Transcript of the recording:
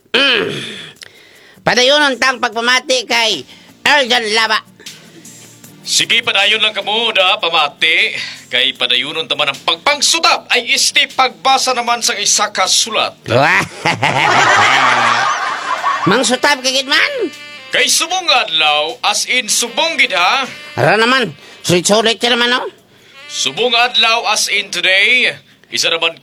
Padayonon tang pagpamati kay Erjan Laba. Sige, padayon lang kamo da, pamati. Kay padayunon taman ang pagpangsutab ay isti pagbasa naman sa isa ka sulat. Mang sutab kagid man. Kay subong adlaw, as in subong gid ha. Ara naman, sulit-sulit ka naman, oh. Subong adlaw as in today, isa naman